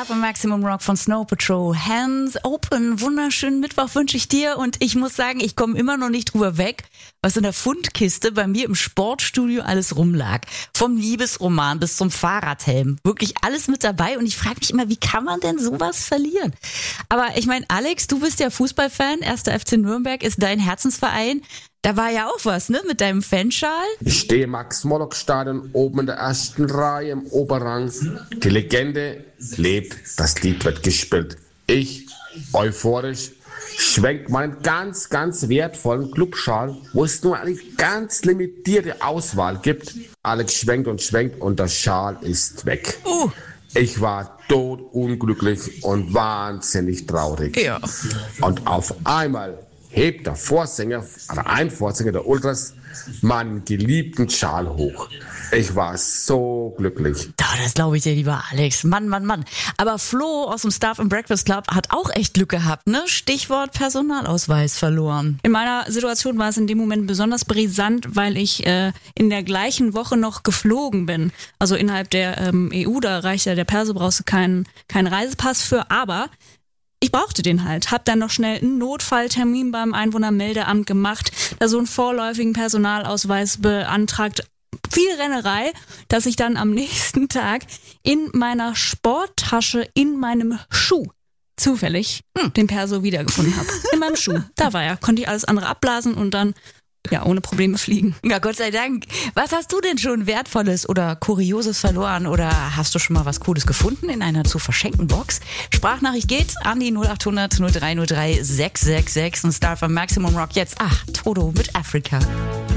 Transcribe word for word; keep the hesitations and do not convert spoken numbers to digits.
von Maximum Rock von Snow Patrol. Hands open. Wunderschönen Mittwoch wünsche ich dir. Und ich muss sagen, ich komme immer noch nicht drüber weg, was in der Fundkiste bei mir im Sportstudio alles rumlag. Vom Liebesroman bis zum Fahrradhelm. Wirklich alles mit dabei. Und ich frage mich immer, wie kann man denn sowas verlieren? Aber ich meine, Alex, du bist ja Fußballfan. Erster F C Nürnberg ist dein Herzensverein. Da war ja auch was, ne, mit deinem Fanschal? Ich stehe im Max-Morlock-Stadion oben in der ersten Reihe im Oberrang. Die Legende lebt, das Lied wird gespielt. Ich, euphorisch, schwenk meinen ganz, ganz wertvollen Clubschal, wo es nur eine ganz limitierte Auswahl gibt. Alex schwenkt und schwenkt und der Schal ist weg. Uh. Ich war todunglücklich und wahnsinnig traurig. Ja. Und auf einmal hebt der Vorsänger, oder ein Vorsänger der Ultras, meinen geliebten Schal hoch. Ich war so glücklich. Da, das glaube ich dir, lieber Alex. Mann, Mann, Mann. Aber Flo aus dem Staff im Breakfast Club hat auch echt Glück gehabt, ne? Stichwort Personalausweis verloren. In meiner Situation war es in dem Moment besonders brisant, weil ich äh, in der gleichen Woche noch geflogen bin. Also innerhalb der ähm, E U, da reicht ja der Perso, brauchst du keinen keinen Reisepass für, aber ich brauchte den halt, hab dann noch schnell einen Notfalltermin beim Einwohnermeldeamt gemacht, da so einen vorläufigen Personalausweis beantragt. Viel Rennerei, dass ich dann am nächsten Tag in meiner Sporttasche in meinem Schuh zufällig hm, den Perso wiedergefunden habe. In meinem Schuh. Da war er, konnte ich alles andere abblasen und dann ja ohne Probleme fliegen. Ja, Gott sei Dank. Was hast du denn schon Wertvolles oder Kurioses verloren oder hast du schon mal was Cooles gefunden in einer zu verschenken Box? Sprachnachricht geht an die null acht hundert null drei null drei sechs sechs sechs und Star von Maximum Rock jetzt. Ach, Toto mit Afrika.